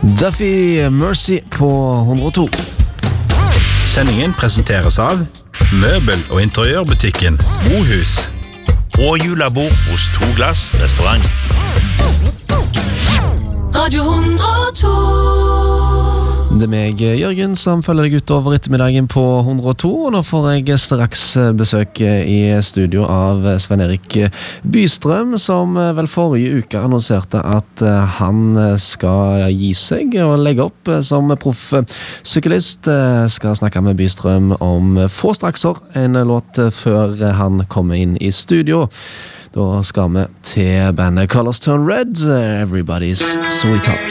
Duffy Mercy på 102. Sendingen presenteres av Møbel- og interiørbutikken Bohus og julebord hos Toglass restaurant. Radio 102. Det meg, Jørgen, som følger deg utover ettermiddagen på 102, og nå får jeg straks besøk i studio av Sven-Erik Bystrøm, som vel forrige uke annonserte at han skal gi seg og legge opp som proffsyklist. Skal snakke med Bystrøm om få strakser, en låt før han kommer inn i studio. Da skal vi til bandet Colors Turn Red, Everybody's Sweetheart.